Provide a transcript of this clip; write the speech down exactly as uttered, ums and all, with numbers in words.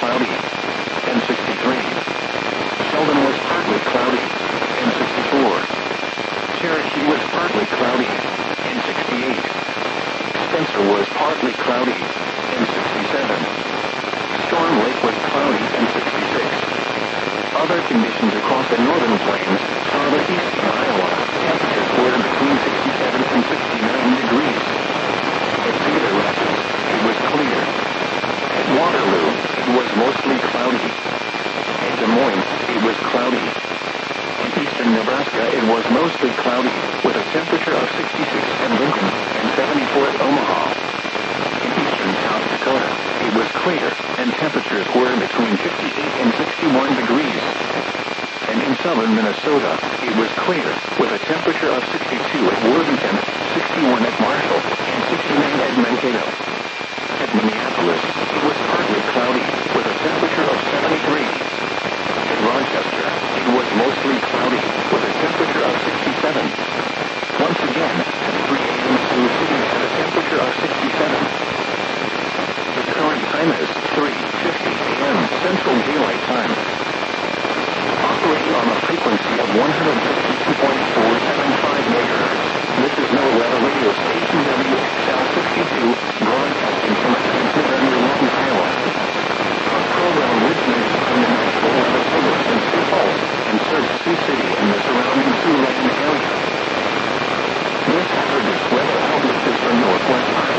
cloudy, and sixty-three. Sheldon was partly cloudy, and sixty-four. Cherokee was partly cloudy, and sixty-eight. Spencer was partly cloudy, and sixty-seven. Storm Lake was cloudy, and sixty-six. Other conditions across the northern plains saw that eastern Iowa temperatures were between sixty-seven and sixty-nine degrees. At Cedar Rapids, it was clear. At Waterloo, it was mostly cloudy. At Des Moines, it was cloudy. In eastern Nebraska, it was mostly cloudy, with a temperature of sixty-six at Lincoln and seventy-four at Omaha. In eastern South Dakota, it was clear, and temperatures were between fifty-eight and sixty-one degrees. And in southern Minnesota, it was clear, with a temperature of sixty-two at Worthington, sixty-one at Marshall, and sixty-nine at Mankato.